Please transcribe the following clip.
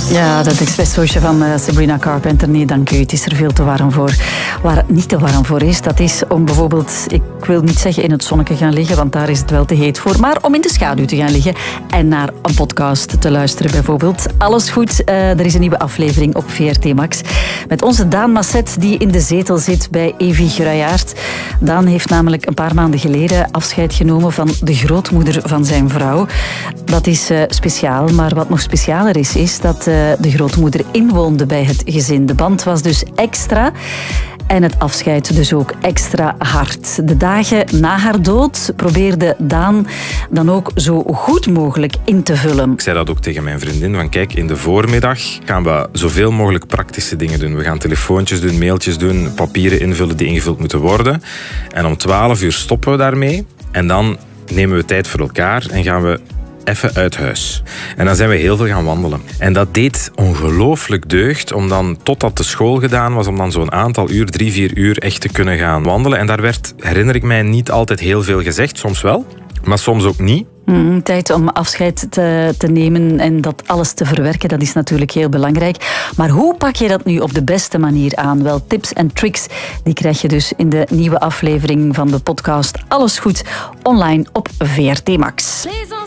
Ja, dat expressootje van Sabrina Carpenter. Nee, dank u. Het is er veel te warm voor. Waar het niet te warm voor is, dat is om bijvoorbeeld, ik wil niet zeggen in het zonnetje gaan liggen, want daar is het wel te heet voor, maar om in de schaduw te gaan liggen en naar een podcast te luisteren bijvoorbeeld. Alles goed, er is een nieuwe aflevering op VRT Max. Met onze Daan Masset, die in de zetel zit bij Evi Gruijaert. Daan heeft namelijk een paar maanden geleden afscheid genomen van de grootmoeder van zijn vrouw. Dat is speciaal, maar wat nog specialer is dat de grootmoeder inwoonde bij het gezin. De band was dus extra en het afscheid dus ook extra hard. De dagen na haar dood probeerde Daan dan ook zo goed mogelijk in te vullen. Ik zei dat ook tegen mijn vriendin, van kijk, in de voormiddag gaan we zoveel mogelijk praktische dingen doen. We gaan telefoontjes doen, mailtjes doen, papieren invullen die ingevuld moeten worden. En om 12 uur stoppen we daarmee en dan nemen we tijd voor elkaar en gaan we even uit huis. En dan zijn we heel veel gaan wandelen. En dat deed ongelooflijk deugd om dan, totdat de school gedaan was, om dan zo'n aantal uur, 3-4 uur echt te kunnen gaan wandelen. En daar werd, herinner ik mij, niet altijd heel veel gezegd. Soms wel, maar soms ook niet. Tijd om afscheid te nemen en dat alles te verwerken, dat is natuurlijk heel belangrijk. Maar hoe pak je dat nu op de beste manier aan? Wel, tips en tricks, die krijg je dus in de nieuwe aflevering van de podcast Alles Goed, online op VRT Max.